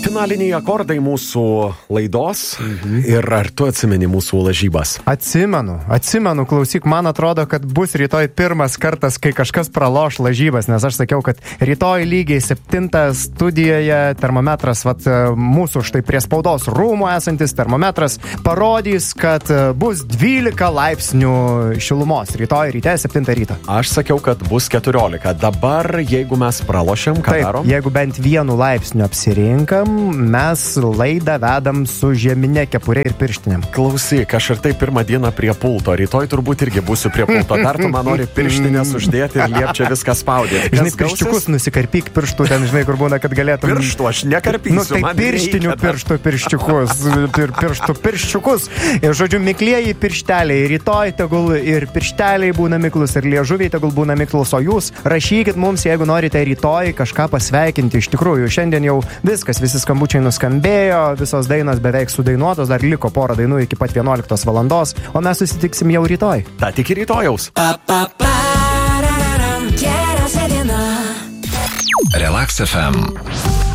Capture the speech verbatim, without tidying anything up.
Finaliniai akordai mūsų laidos mhm. ir ar tu atsimeni mūsų lažybas? Atsimenu, atsimenu, klausyk, man atrodo, kad bus rytoj pirmas kartas, kai kažkas praloš lažybas, nes aš sakiau, kad rytoj lygiai septintą studijoje termometras, vat, mūsų štai prie spaudos rūmų esantis termometras parodys, kad bus dvylika laipsnių šilumos rytoj ryte septintą ryto. Aš sakiau, kad bus keturiolika. Dabar, jeigu mes pralošiam, ką Taip, darom? Jeigu bent vienu laipsniu apsirinkam, mes laidą vedam su žieminė kepurė ir pirštinėm. Klausyk, aš ir tai pirmą dieną prie pulto. Rytoj turbūt irgi būsiu prie pulto. Dar tu man nori pirštinės uždėti ir liepčia viską spaudyti. Žinai, pirščiukus nusikarpyk pirštų, ten žinai, kur būna, kad galėtum... Pirštų, aš nekarpysiu. Nu, tai pirštinių pirštų pirščiukus. Pir, pirštų pirščiukus. Ir žodžiu, miklieji piršteliai. Rytoj tegul ir piršteliai būna miklus, ir liežuviai tegul būna miklus. O jūs rašykit mums, jeigu norite rytoj kažką pasveikinti. Iš tikrųjų, šiandien jau viskas, visi skambučiai nuskambėjo, visos dainos beveik sudainuotos, dar liko porą dainų iki pat vienuoliktos valandos, o mes susitiksim jau rytoj. Ta tik ir rytojaus. Relax F M.